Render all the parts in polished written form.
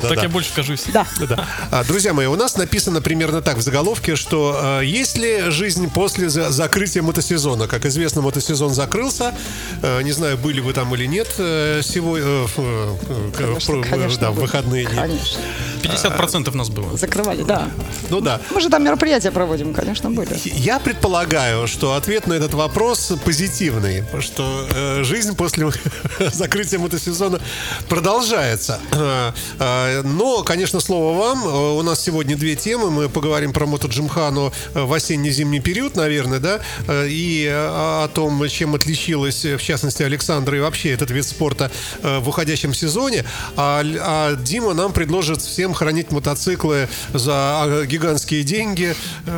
Так я больше кажусь. Да. Друзья мои, у нас написано примерно так в заголовке, что есть ли жизнь после закрытия мотосезона? Как известно, мотосезон закрылся. Не знаю, были вы там или нет сегодня, Конечно, в выходные дни. Конечно. 50% нас было. Закрывали, да. Ну да. Мы же там мероприятия проводим, конечно, были. Я предполагаю, что ответ на этот вопрос позитивный, что жизнь после закрытия мотосезона продолжается. Но, конечно, слово вам. У нас сегодня две темы. Мы поговорим про мотоджимхану в осенне-зимний период, наверное, да, и о том, чем отличилась, в частности, Александра и вообще этот вид спорта в уходящем сезоне. А Дима нам предложит всем хранить мотоциклы за гигантские деньги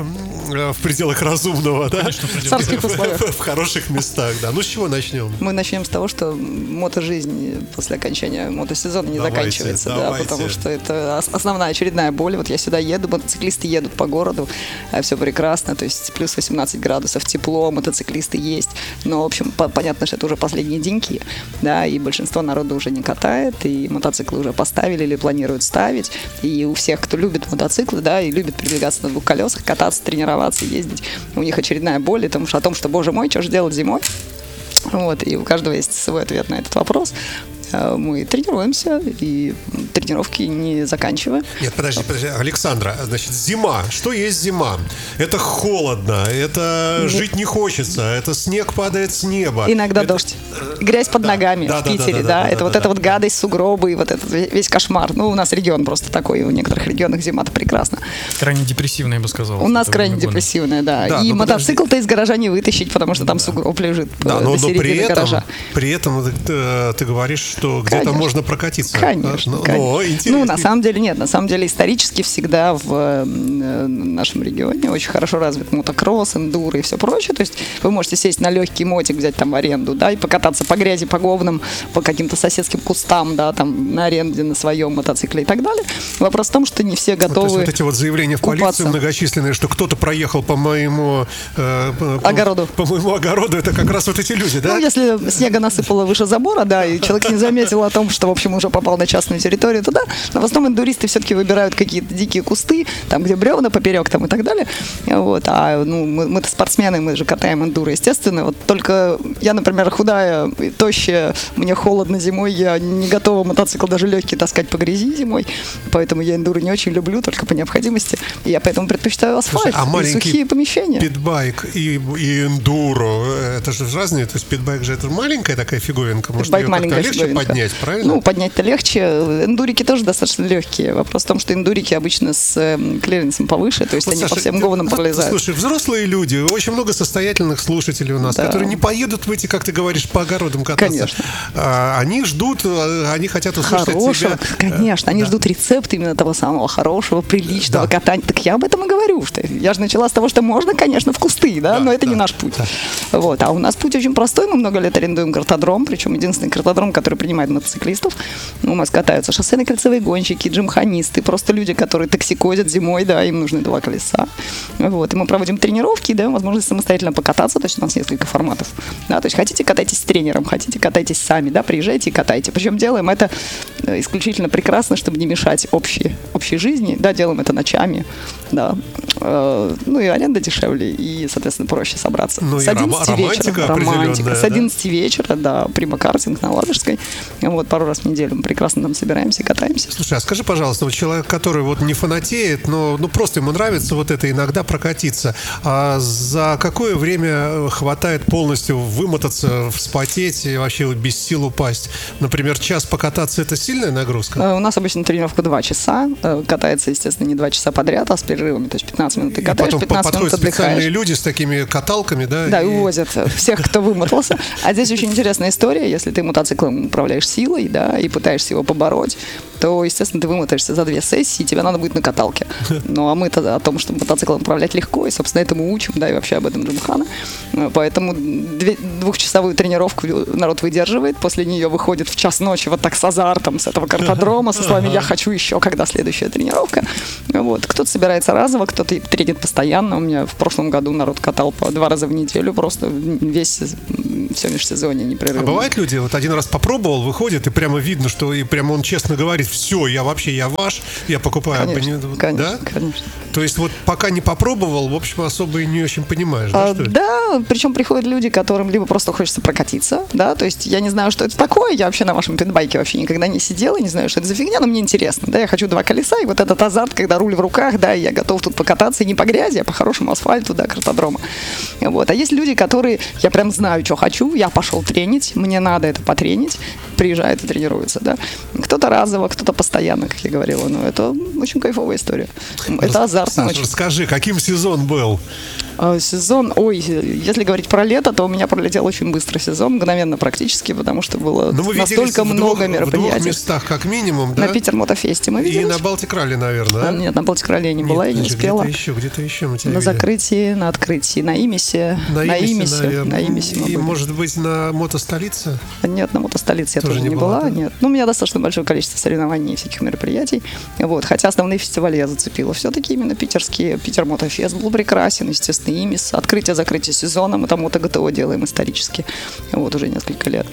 в пределах разумного, да? В царских условиях. В хороших местах, да. Ну, с чего начнем? Мы начнем с того, что мотожизнь после окончания мотосезона не заканчивается, да, потому что это основная очередная боль. Вот я сюда еду, мотоциклисты едут по городу, все прекрасно, то есть плюс 18 градусов, тепло, мотоциклисты есть, но, в общем, понятно, что это уже последние деньки, да, и большинство народа уже не катает, и мотоциклы уже поставили или планируют ставить, и у всех, кто любит мотоциклы, да, и любит передвигаться на двух колесах, кататься, тренироваться, ездить, у них очередная боль, потому что о том, что, боже мой, что же делать зимой? Вот, и у каждого есть свой ответ на этот вопрос. Мы тренируемся, и тренировки не заканчиваем. Нет, подожди, Александра, значит, зима. Что есть зима? Это холодно, это жить не хочется, это снег падает с неба. Иногда дождь. Грязь под ногами в Питере, да. Это вот эта вот гадость, сугробы, и вот этот весь кошмар. Ну, у нас регион просто такой, в некоторых регионах зима-то прекрасно. Крайне депрессивная, я бы сказал. У нас крайне депрессивная, да. И мотоцикл-то из гаража не вытащить, потому что там сугроб лежит до середины гаража. При этом ты говоришь, что где-то можно прокатиться. Конечно, конечно. Ну, на самом деле нет. На самом деле исторически всегда в нашем регионе очень хорошо развит мотокросс, эндуро и все прочее. То есть вы можете сесть на легкий мотик, взять там в аренду, да, и покататься по грязи, по говнам, по каким-то соседским кустам, да, там на аренде на своем мотоцикле и так далее. Вопрос в том, что не все готовы. Вот эти вот заявления в полицию многочисленные, что кто-то проехал по моему огороду. По моему огороду, это как раз вот эти люди, да? Ну, если снега насыпало выше забора, да, и человек не заметил о том, что, в общем, уже попал на частную территорию, туда. Но в основном эндуристы все-таки выбирают какие-то дикие кусты, там, где бревна поперек, там, и так далее. Вот. А ну, мы-то спортсмены, мы же катаем эндуро, естественно. Вот только я, например, худая, тощая, мне холодно зимой, я не готова мотоцикл даже легкий таскать по грязи зимой, поэтому я эндуро не очень люблю, только по необходимости. И я поэтому предпочитаю асфальт. Слушай, и сухие помещения. Питбайк и эндуро, это же разные, то есть питбайк же это маленькая такая фиговинка, может, ее как-то легче поднять, правильно? Ну, поднять-то легче. Эндурики тоже достаточно легкие. Вопрос в том, что эндурики обычно с клиренсом повыше, то есть вот, они Саша, по всем говнам пролезают. Слушай, взрослые люди, очень много состоятельных слушателей у нас, да, которые не поедут в эти, как ты говоришь, по огородам кататься. Конечно. Они ждут, они хотят услышать от тебя. Конечно, они ждут рецепт именно того самого хорошего, приличного катания. Так я об этом и говорю, что я же начала с того, что можно, конечно, в кусты, да, но это не наш путь. Вот. А у нас путь очень простой, мы много лет арендуем картодром, причем единственный картодром, который принимает мотоциклистов. У нас катаются шоссейные кольцевые гонщики, джимханисты, просто люди, которые токсикозят зимой, да, им нужны два колеса. Вот. И мы проводим тренировки, даем возможность самостоятельно покататься, то есть у нас несколько форматов. Да, то есть хотите, катайтесь с тренером, хотите, катайтесь сами, да, приезжайте и катайте. Причем делаем это исключительно прекрасно, чтобы не мешать общей жизни, да, делаем это ночами, да. Ну и аренда дешевле, и, соответственно, проще собраться. Ну, с 11 вечера. Романтика. С 11 вечера, да, прямокартинг на Ладожской. Вот, пару раз в неделю мы прекрасно там собираемся и катаемся. Слушай, а скажи, пожалуйста, вот человек, который вот не фанатеет, но просто ему нравится вот это иногда прокатиться, а за какое время хватает полностью вымотаться, вспотеть и вообще без сил упасть? Например, час покататься — это сильная нагрузка? У нас обычно тренировка 2 часа. Катается, естественно, не 2 часа подряд, а с перерывами. То есть 15 минут ты катаешь, 15 минут отдыхаешь. Специальные люди с такими каталками, да? Да, и увозят всех, кто вымотался. А здесь очень интересная история. Если ты мотоциклом управляешь силой, да, и пытаешься его побороть, то, естественно, ты вымотаешься за 2 сессии, и тебе надо будет на каталке. Ну, а мы-то о том, что мотоциклом управлять легко, и, собственно, этому учим, да, и вообще об этом джимхана. Поэтому 2-часовую тренировку народ выдерживает, после нее выходит в час ночи вот так с азартом, с этого картодрома, со словами «я хочу еще, когда следующая тренировка». Вот. Кто-то собирается разово, кто-то тренит постоянно. У меня в прошлом году народ катал по 2 раза в неделю, просто все межсезонье непрерывно. А бывают люди, вот один раз попробовал, выходит, и прямо видно, что и прямо он честно говорит: все, я ваш, я покупаю абонемент. Конечно, Да? конечно. То есть вот пока не попробовал, в общем, особо и не очень понимаешь, да, что это? Да, причем приходят люди, которым либо просто хочется прокатиться, да, то есть я не знаю, что это такое, я вообще на вашем питбайке вообще никогда не сидела, не знаю, что это за фигня, но мне интересно, да, я хочу 2 колеса, и вот этот азарт, когда руль в руках, да, и я готов тут покататься, и не по грязи, а по хорошему асфальту, да, картодрома. Вот. А есть люди, которые, я прям знаю, что хочу, я пошел тренить, мне надо это потренить, приезжают и тренируются, да. Кто-то разово, кто-то постоянно, как я говорила, но это очень кайфовая история. Это азартно Саша, очень. расскажи, каким сезон был? Сезон, если говорить про лето, то у меня пролетел очень быстро сезон, мгновенно практически, потому что было Ну, мы настолько много в 2 мероприятий. местах, как минимум, да? На Питер Мотофесте мы И виделись. на Балтик Ралли, наверное, да? Нет, на Балтик Ралли я не была, я не подожди, успела. Где-то еще мы тебя На видели. закрытии, на открытии, на Имисе. Наверное. На Имисе мы И, были. может быть, на мотостолице? Нет, на мотостолице я Тоже тоже не не была, была. да? Нет. Ну, у меня достаточно большое количество соревнований и всяких мероприятий. Вот. Хотя основные фестивали я зацепила. Все-таки именно питерские. Питер Мотофест был прекрасен, естественно, Имис. Открытие-закрытие сезона. Мы там МотоГТО делаем исторически. Вот, уже несколько лет.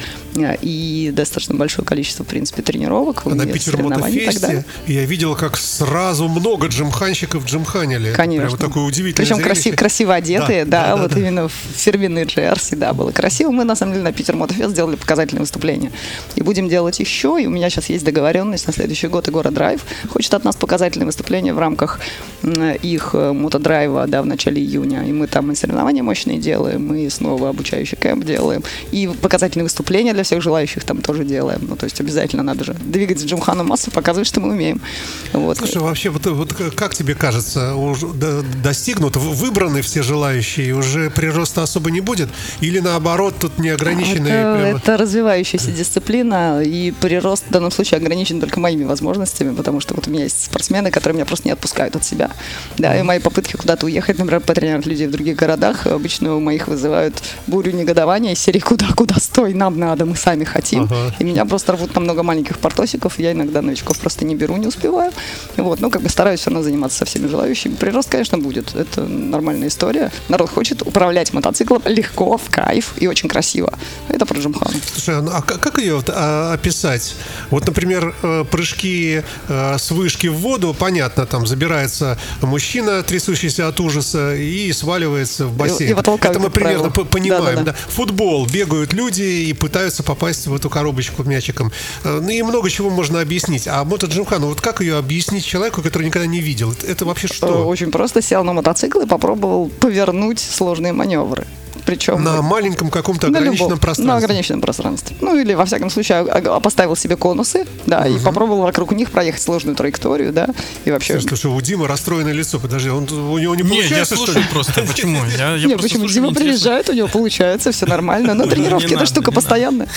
И достаточно большое количество, в принципе, тренировок. А на и Питер соревнований и так Мотофесте далее. я видел, как сразу много джимханщиков джимханили. Конечно. Прямо такое удивительное Причем зрелище. красиво одетые, Да, да, вот именно в фирменные джерси, да, было красиво. Мы, на самом деле, на Питер Мотофест сделали показательное выступление. И будем делать еще, и у меня сейчас есть договоренность на следующий год, и город Драйв хочет от нас показательное выступление в рамках их мотодрайва, да, в начале июня. И мы там и соревнования мощные делаем, и снова обучающий кэмп делаем, и показательные выступления для всех желающих там тоже делаем. Ну, то есть обязательно надо же двигать джимхану массу, показывать, что мы умеем. Вот. Слушай, вообще, вот как тебе кажется, уже достигнут, выбраны все желающие, уже прироста особо не будет? Или наоборот, тут неограниченные... Это развивающаяся дисциплина, и прирост в данном случае ограничен только моими возможностями, потому что вот у меня есть спортсмены, которые меня просто не отпускают от себя. Да, и мои попытки куда-то уехать, например, потренировать людей в других городах, обычно у моих вызывают бурю негодования из серии «Куда, стой, нам надо, мы сами хотим». Ага. И меня просто рвут на много маленьких портосиков, я иногда новичков просто не беру, не успеваю. Вот, ну, как бы стараюсь все равно заниматься со всеми желающими. Прирост, конечно, будет, это нормальная история. Народ хочет управлять мотоциклом легко, в кайф и очень красиво. Это про джимхану. Слушай, а как ее описать? Вот, например, прыжки с вышки в воду, понятно, там забирается мужчина, трясущийся от ужаса, и сваливается в бассейн. Его толкают, Это мы как примерно правило. понимаем. Да-да-да. Да. Футбол, бегают люди и пытаются попасть в эту коробочку мячиком. Ну и много чего можно объяснить. А мотоджимхану, вот как ее объяснить человеку, который никогда не видел? Это вообще что? Очень просто сел на мотоцикл и попробовал повернуть сложные маневры. Причем На маленьком каком-то на ограниченном любом, пространстве. на ограниченном пространстве. Ну или, во всяком случае, поставил себе конусы, да, и попробовал вокруг них проехать сложную траекторию, да, и вообще... Слушай, у Димы расстроенное лицо. Подожди, у него не Не, я получается, что слушаю ли? просто. Почему? Я Нет, просто почему? слушаю, Дима мне интересно. приезжает, у него получается, все нормально. Но тренировки не это надо, штука не постоянная.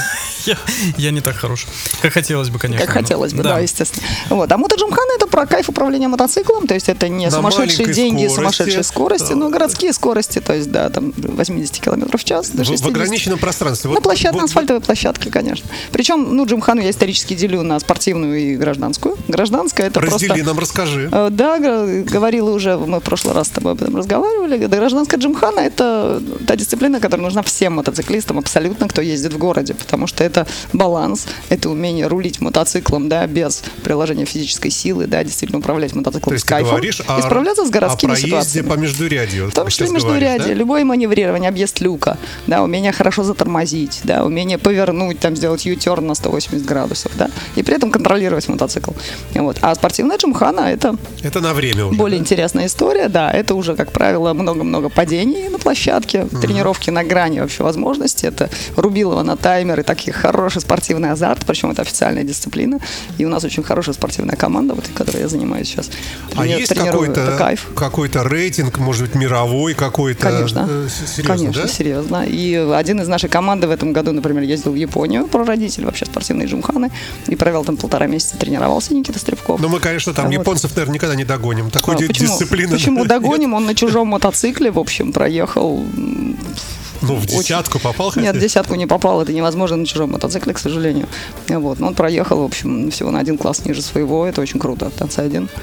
Я не так хорош. Как хотелось бы, конечно. Как но- хотелось бы, да, естественно. Вот. А мотоджимхана это про кайф управления мотоциклом, то есть это не На сумасшедшие маленькой деньги, скорости. сумасшедшие скорости, но городские скорости, то есть, да, там 80 км в час до В 60. ограниченном пространстве. На Вот- площадке, на вот- асфальтовой площадке, конечно. Причем, ну, джимхану я исторически делю на спортивную и гражданскую. Гражданская это Раздели просто... нам, расскажи. Да, говорила уже, мы в прошлый раз с тобой об этом разговаривали. Гражданская джимхана – это та дисциплина, которая нужна всем мотоциклистам, абсолютно, кто ездит в городе, потому что это баланс, это умение рулить мотоциклом, да, без приложения физической силы, да, действительно управлять То мотоциклом есть с ты кайфом говоришь и справляться с городскими о проезде ситуациями. по междурядью. В том числе междурядье, любое маневрирование, объезд люка, да, умение хорошо затормозить, да, умение повернуть, там, сделать ю-терн на 180 градусов, да, и при этом контролировать мотоцикл. Вот. А спортивная джимхана – это Это на время уже. более интересная история, да, это уже, как правило, много-много падений на площадке, тренировки на грани вообще возможности, это рубилово на таймер и такой хороший спортивный азарт, причем это официальная дисциплина, и у нас очень хорошая спортивная команда, вот, которой я занимаюсь сейчас. А есть Тренирую, это кайф. какой-то рейтинг, может быть, мировой какой-то? Конечно, Серьезно, конечно, да? серьезно. И один из нашей команды в этом году, например, ездил в Японию, прародитель вообще спортивной джимханы, и провел там 1,5 месяца, тренировался Никита Стребков. Но мы, конечно, там Вот. японцев, наверное, никогда не догоним. Такой Почему? дисциплины. Почему догоним? Он на чужом мотоцикле, в общем, проехал. Ну, в десятку попал хотя Нет, бы? в десятку не попал, это невозможно на чужом мотоцикле, к сожалению. Вот. Но он проехал, в общем, всего на 1 класс ниже своего, это очень круто, танцы один.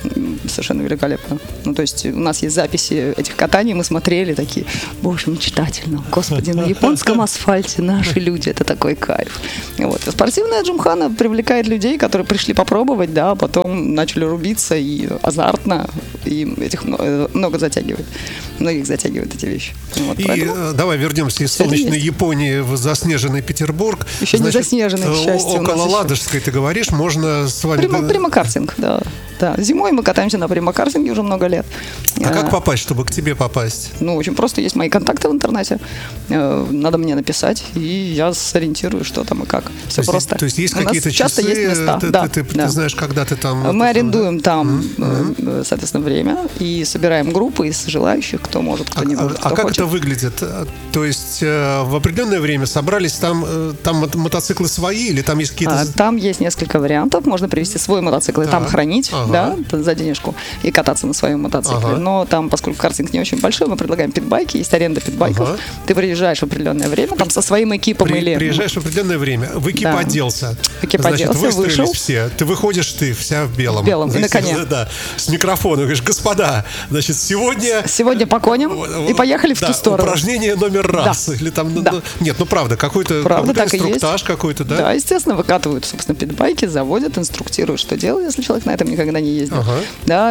совершенно великолепно. Ну, то есть у нас есть записи этих катаний, мы смотрели такие, боже, мечтательно, господи, на японском асфальте наши люди, это такой кайф. Вот. И спортивная джимхана привлекает людей, которые пришли попробовать, да, а потом начали рубиться и азартно, и этих многих затягивает эти вещи. Вот, и поэтому... давай вернемся из солнечной Японии в заснеженный Петербург. Еще не заснеженный, к счастью. Около Ладожской, ты говоришь, можно с вами... Примакартинг, да. Да, зимой мы катаемся на примакартинге уже много лет. А как попасть, чтобы к тебе попасть? Ну, очень просто. Есть мои контакты в интернете. Надо мне написать, и я сориентирую, что там и как. Все просто. То есть есть какие-то часы? Часто есть места. Ты знаешь, когда ты там... Мы арендуем там, соответственно, время и собираем группы из желающих, кто может, кто не может, кто как хочет. это выглядит? То есть в определенное время собрались, там мотоциклы свои или там есть какие-то... Там есть несколько вариантов. Можно привезти свой мотоцикл и там хранить. Да, за денежку, и кататься на своем мотоцикле. Но там, поскольку картинг не очень большой, мы предлагаем питбайки, есть аренда питбайков. Ты приезжаешь в определенное время, там со своим экипом Приезжаешь в определенное время, в экип оделся. Значит, выстроились вышел. все. Ты выходишь, ты вся в белом. В белом, и на коне. Да, с микрофоном. Говоришь, господа, значит, сегодня по коням, и поехали в ту сторону. Упражнение номер раз. Или там... Нет, ну правда, какой-то инструктаж какой-то, да? Да, естественно, выкатывают, собственно, питбайки, заводят, инструктируют, что делать, если человек на этом никогда не ездил. Да,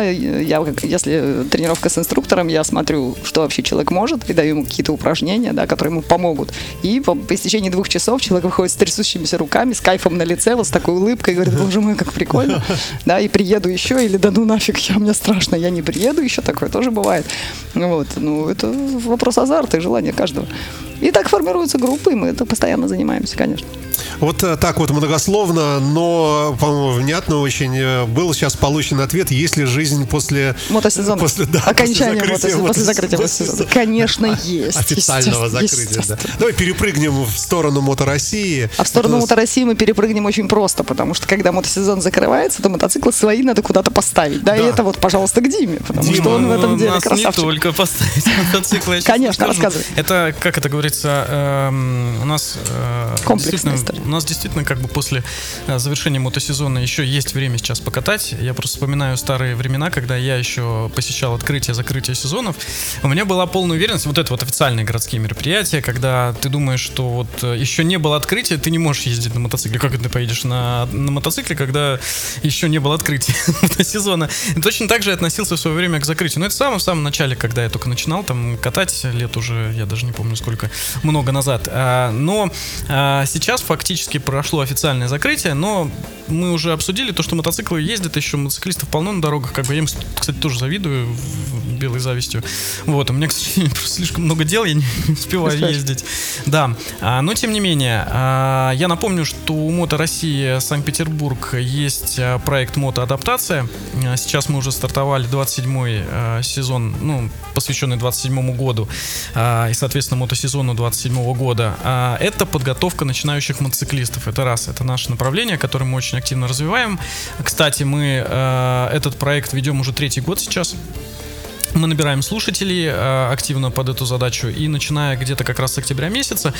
если тренировка с инструктором, я смотрю, что вообще человек может, и даю ему какие-то упражнения, да, которые ему помогут. И по истечении 2 часов человек выходит с трясущимися руками, с кайфом на лице, вот с такой улыбкой, и говорит, боже мой, как прикольно. Да, и приеду еще, или да ну нафиг, мне страшно, я не приеду еще, такое тоже бывает. Вот, ну, это вопрос азарта и желания каждого. И так формируются группы, и мы это постоянно занимаемся, конечно. Вот так вот многословно, но, по-моему, внятно очень. Был сейчас получен ответ, есть ли жизнь после... Мотосезона. Окончания после закрытия мотосезона. Конечно, есть. Официального закрытия, да. Давай перепрыгнем в сторону Мото России. А в сторону Мото России мы перепрыгнем очень просто, потому что, когда мотосезон закрывается, то мотоциклы свои надо куда-то поставить. Да, и это вот, пожалуйста, к Диме, потому что он в этом деле красавчик. Не только поставить мотоциклы. Конечно, рассказывай. Это, как это говорится, у нас... Комплексная история. У нас действительно как бы после завершения мотосезона еще есть время сейчас покатать. Я просто вспоминаю старые времена, когда я еще посещал открытие-закрытие сезонов. У меня была полная уверенность, вот это вот официальные городские мероприятия, когда ты думаешь, что вот еще не было открытия, ты не можешь ездить на мотоцикле. Как ты поедешь на мотоцикле, когда еще не было открытия мотосезона? И точно так же я относился в свое время к закрытию. Но это в самом начале, когда я только начинал там катать, лет уже, я даже не помню сколько, много назад. Но сейчас фактически прошло официальное закрытие, но мы уже обсудили то, что мотоциклы ездят, еще мотоциклистов полно на дорогах, как бы я им, кстати, тоже завидую белой завистью. Вот, у меня, к сожалению, слишком много дел, я не успеваю ездить. Да, но тем не менее, я напомню, что у Мото России Санкт-Петербург есть проект Мотоадаптация. Сейчас мы уже стартовали 27-й сезон, ну, посвященный 27-му году, и, соответственно, мотосезону 27-го года. Это подготовка начинающих мотоциклистов. Это раз, это наше направление, которое мы очень активно развиваем. Кстати, мы этот проект ведем уже 3-й год сейчас. Мы набираем слушателей активно под эту задачу, и начиная где-то как раз с октября месяца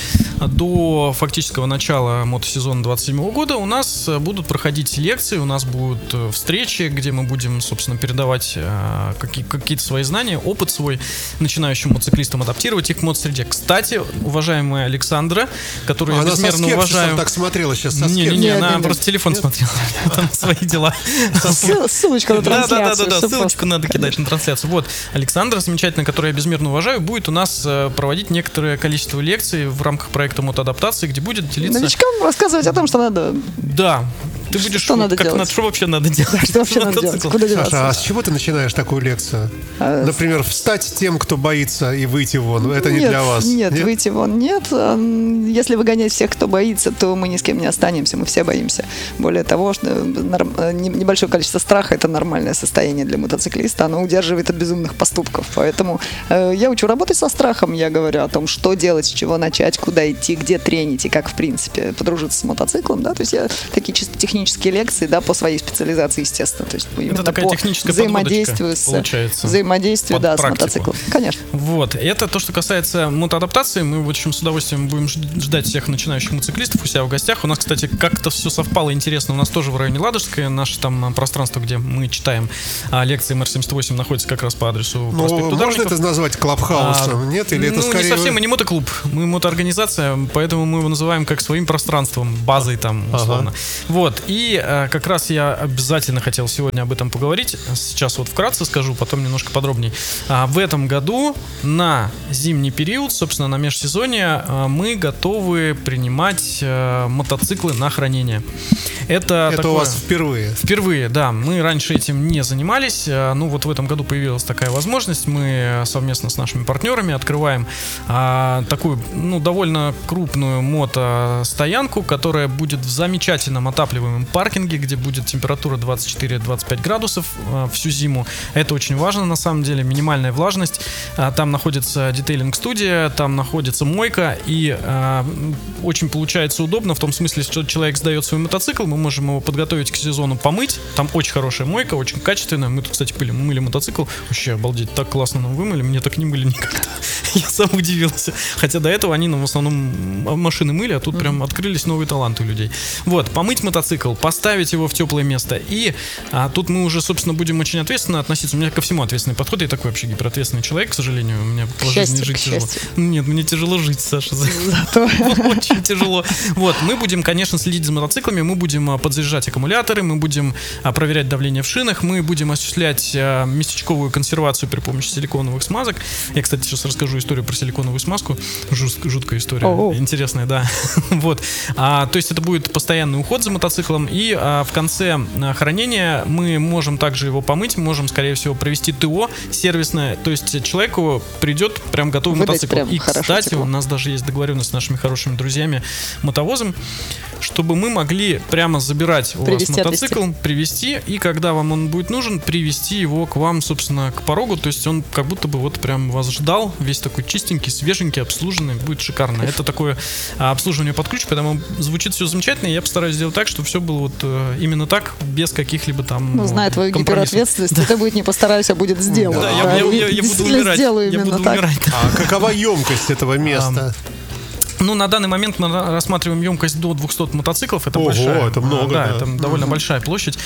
до фактического начала мотосезона 27 года у нас будут проходить лекции, у нас будут встречи, где мы будем, собственно, передавать какие-то свои знания, опыт свой начинающим мотоциклистам, адаптировать их к мотосреде. Кстати, уважаемая Александра, которую я безмерно уважаю... Она так смотрела сейчас со Не, она просто телефон смотрела, там свои дела. Ссылочку на трансляцию. Да, ссылочку надо кидать на трансляцию. Вот. Александра, замечательная, которую я безмерно уважаю, будет у нас проводить некоторое количество лекций в рамках проекта Мотоадаптации, где будет делиться... Новичкам рассказывать о том, что надо... Да. Ты будешь... Что надо делать? Что вообще надо делать? Да, что вообще надо делать? Куда деваться? Саша, а с чего ты начинаешь такую лекцию? Например, встать тем, кто боится, и выйти вон. Это не для вас. Нет, выйти вон нет. Если выгонять всех, кто боится, то мы ни с кем не останемся. Мы все боимся. Более того, что небольшое количество страха — это нормальное состояние для мотоциклиста. Оно удерживает от безумных поступков. Поэтому я учу работать со страхом. Я говорю о том, что делать, с чего начать, куда идти, где тренить и как, в принципе, подружиться с мотоциклом. Да? То есть я такие чисто технические технические лекции, да, по своей специализации, естественно. То есть это такая техническая взаимодействию с мотоциклом. Конечно. Вот. Это то, что касается мотоадаптации. Мы, в общем, с удовольствием будем ждать всех начинающих мотоциклистов у себя в гостях. У нас, кстати, как-то все совпало интересно. У нас тоже в районе Ладожское. Наше там пространство, где мы читаем лекции МР-78, находится как раз по адресу проспекту Ударников. Можно это назвать клабхаусом? Нет? Или это скорее... не совсем. Мы не мотоклуб. Мы мотоорганизация, поэтому мы его называем как своим пространством, базой там, условно. Вот. И как раз я обязательно хотел сегодня об этом поговорить. Сейчас вот вкратце скажу, потом немножко подробнее. В этом году на зимний период, собственно, на межсезонье, мы готовы принимать мотоциклы на хранение. Это такое... у вас впервые? Впервые, да. Мы раньше этим не занимались. Ну вот в этом году появилась такая возможность. Мы совместно с нашими партнерами открываем такую, ну, довольно крупную мотостоянку, которая будет в замечательном отапливаемом паркинге, где будет температура 24-25 градусов всю зиму. Это очень важно, на самом деле. Минимальная влажность. Там находится детейлинг-студия, там находится мойка. И очень получается удобно в том смысле, что человек сдает свой мотоцикл, мы можем его подготовить к сезону, помыть. Там очень хорошая мойка, очень качественная. Мы тут, кстати, мыли мотоцикл. Вообще, обалдеть, так классно нам вымыли. Мне так не мыли никогда. Я сам удивился. Хотя до этого они нам в основном машины мыли, а тут прям открылись новые таланты у людей. Вот, помыть мотоцикл, поставить его в теплое место. И тут мы уже, собственно, будем очень ответственно относиться. У меня ко всему ответственный подход. Я такой вообще гиперответственный человек, к сожалению. У меня по жизни жить тяжело. Нет, мне тяжело жить, Саша. Очень тяжело. Вот, мы будем, конечно, следить за мотоциклами, мы будем подзаряжать аккумуляторы, мы будем проверять давление в шинах, мы будем осуществлять местечковую консервацию при помощи силиконовых смазок. Я, кстати, сейчас расскажу историю про силиконовую смазку. Жуткая история. Интересная, да. Вот. То есть это будет постоянный уход за мотоциклом, и в конце хранения мы можем также его помыть, можем, скорее всего, провести ТО сервисное. То есть человеку придет прям готовый мотоцикл. И, кстати, у нас даже есть договоренность с нашими хорошими друзьями мотовозом, чтобы мы могли прямо забирать у вас мотоцикл, привезти, и когда вам он будет нужен, привезти его к вам, собственно, к порогу. То есть он как будто бы вот прям вас ждал, весь такой чистенький, свеженький, обслуженный, будет шикарно. Это такое обслуживание под ключ, поэтому звучит все замечательно, и я постараюсь сделать так, чтобы все было вот именно так, без каких-либо там зная твою гиперответственность, это будет не постараюсь, а будет сделано. Да, я буду умирать. Я буду умирать. А какова емкость этого места? Ну, на данный момент мы рассматриваем емкость до 200 мотоциклов. Это большая. Это много. Да, это довольно большая площадь.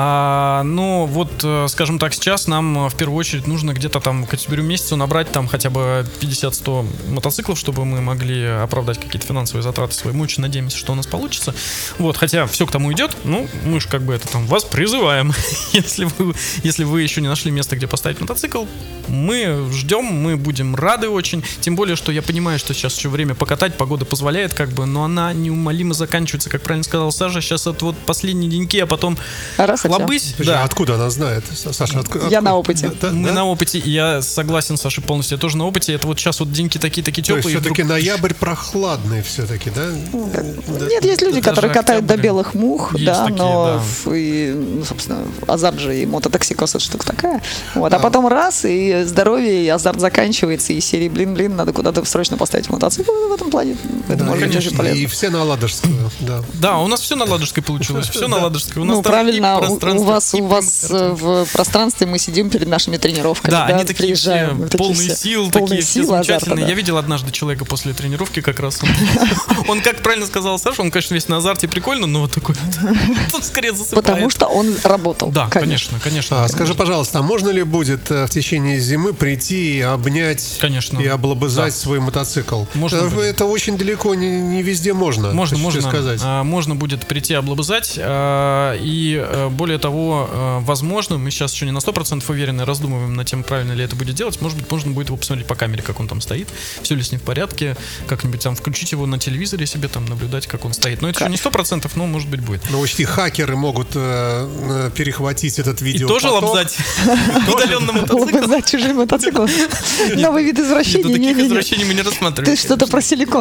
Но вот, скажем так, сейчас нам в первую очередь нужно где-то там к октябрю месяцу набрать там хотя бы 50-100 мотоциклов, чтобы мы могли оправдать какие-то финансовые затраты свои. Мы очень надеемся, что у нас получится. Вот, хотя все к тому идет. Ну, мы же как бы это там вас призываем. Если вы еще не нашли место, где поставить мотоцикл, мы ждем, мы будем рады очень. Тем более, что я понимаю, что сейчас еще время покатать, погода позволяет, как бы, но она неумолимо заканчивается, как правильно сказал Саша. Сейчас это вот последние деньки, а потом хлобысь. Да. Откуда она знает, Саша? Я на опыте. Мы на опыте, и я согласен с Сашей полностью. Я тоже на опыте. Это вот сейчас вот деньки такие теплые. То есть все-таки ноябрь прохладный все-таки, да? Нет, есть люди, которые катают до белых мух, да, но собственно, азарт же и мототоксикоз — это штука такая. Вот, а потом раз, и здоровье, и азарт заканчивается, и серии блин, надо куда-то срочно поставить мотоцикл. В этом плане это может быть очень полезно. И все на Ладожскую, да. Да, у нас все на Ладожской получилось. Все на Ладожской. Ну, правильно, у вас в пространстве мы сидим перед нашими тренировками. Да, они такие полные сил, такие все замечательные. Да. Я видел однажды человека после тренировки как раз. Он, как правильно сказал Саша, он, конечно, весь на азарте прикольно, но вот такой вот скорее засыпает. Потому что он работал. Да, конечно. Скажи, пожалуйста, а можно ли будет в течение зимы прийти и обнять и облобызать свой мотоцикл? Это очень далеко, не везде можно. Можно будет прийти облобызать. И более того, возможно, мы сейчас еще не на 100% уверены, раздумываем над тем, правильно ли это будет делать. Может быть, можно будет его посмотреть по камере, как он там стоит, все ли с ним в порядке, как-нибудь там включить его на телевизоре себе, там наблюдать, как он стоит. Но это еще не 100%, но может быть будет. Но учти, хакеры могут перехватить этот видео. И тоже лобзать удаленно мотоцикл. Лобзать чужие мотоциклы. Новый вид извращения. Таких извращений мы не рассматриваем. Ты что-то про силикон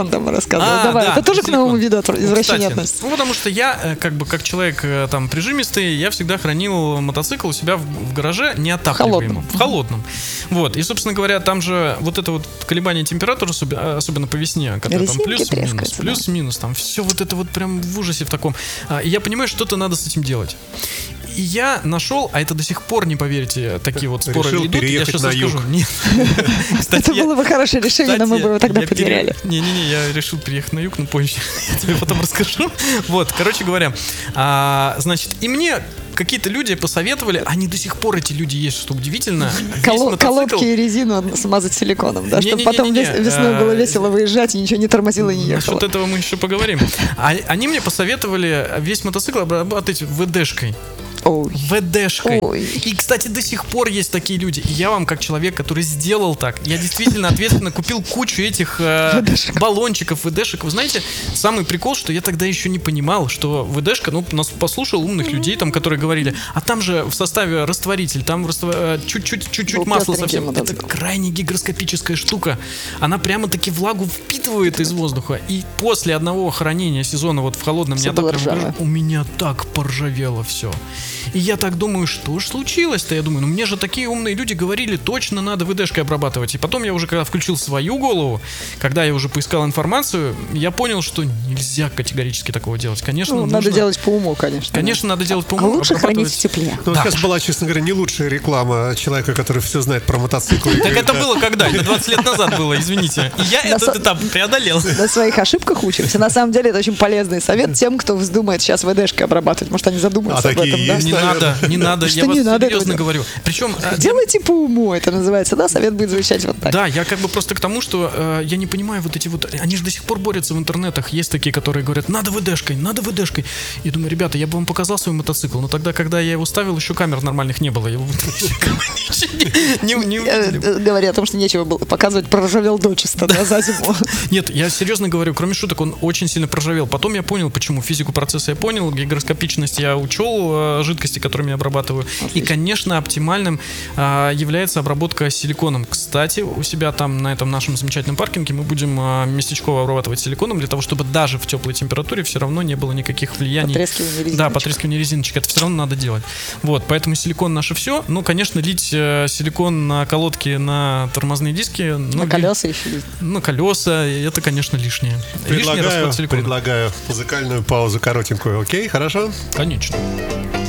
силикон там рассказывал. Давай, да, это тоже к новому виду извращения Кстати, относится. Ну, потому что я, как человек там прижимистый, я всегда хранил мотоцикл у себя в гараже неотапливаемым. В холодном. Вот. И, собственно говоря, там же вот это вот колебание температуры, особенно по весне, когда там плюс-минус, там все вот это вот прям в ужасе в таком. И я понимаю, что-то надо с этим делать. И я нашел, а это до сих пор, не поверите, такие вот споры решил идут. Я сейчас на юг. расскажу. Нет. Это было бы хорошее решение, но мы бы его тогда потеряли. Не-не-не, я решил переехать на юг, но позже. Я тебе потом расскажу. Вот, короче говоря, значит, и мне какие-то люди посоветовали, они до сих пор, эти люди есть, что удивительно. Колодки и резину смазать силиконом, да, чтобы потом весной было весело выезжать и ничего не тормозило и не ехало. Насчет этого мы еще поговорим. Они мне посоветовали весь мотоцикл обрабатывать ВДшкой. ВДшкой. И, кстати, до сих пор есть такие люди. И я вам, как человек, который сделал так, я действительно ответственно купил кучу этих баллончиков, ВДшек. Вы знаете, самый прикол, что я тогда еще не понимал, что ВДшка, нас послушал умных людей, там, которые говорили, а там же в составе растворитель, там чуть-чуть масла совсем. Это крайне гигроскопическая штука. Она прямо-таки влагу впитывает из воздуха. И после одного хранения сезона вот в холодном неотапливаемом у меня так поржавело все. И я так думаю, что же случилось-то? Я думаю, мне же такие умные люди говорили, точно надо ВДшкой обрабатывать. И потом я уже, когда включил свою голову, когда я уже поискал информацию, я понял, что нельзя категорически такого делать. Конечно, надо делать по уму, конечно. Конечно, надо делать по уму. Лучше хранить в тепле. Сейчас была, честно говоря, не лучшая реклама человека, который все знает про мотоциклы. Так это было когда? Это 20 лет назад было, извините. И я этот этап преодолел. На своих ошибках учимся. На самом деле, это очень полезный совет тем, кто вздумает сейчас ВДшкой обрабатывать. Может, они задумаются об этом, да? Не надо, я вас серьезно говорю. Причем делайте по уму, это называется, да? Совет будет звучать вот так. Да, я как бы просто к тому, что я не понимаю вот эти вот, они же до сих пор борются в интернетах. Есть такие, которые говорят, надо ВДшкой, надо ВДшкой. И думаю, ребята, я бы вам показал свой мотоцикл, но тогда, когда я его ставил, еще камер нормальных не было. Говоря о том, что нечего было показывать, проржавел дочисто, да, за зиму. Нет, я серьезно говорю, кроме шуток, он очень сильно проржавел. Потом я понял, почему. Физику процесса я понял, гигроскопичность я учел, жидкости, которыми я обрабатываю. Отлично. И, конечно, оптимальным является обработка силиконом. Кстати, у себя там на этом нашем замечательном паркинге мы будем местечково обрабатывать силиконом для того, чтобы даже в теплой температуре все равно не было никаких влияний. Потрескивание резиночек. Да, потрескивание резиночек. Это все равно надо делать. Вот, поэтому силикон наше все. Ну, конечно, лить силикон на колодки, на тормозные диски. На колеса еще лить. На колеса, это, конечно, лишнее. Лишний расход силикона. Предлагаю музыкальную паузу коротенькую. Окей, хорошо? Конечно.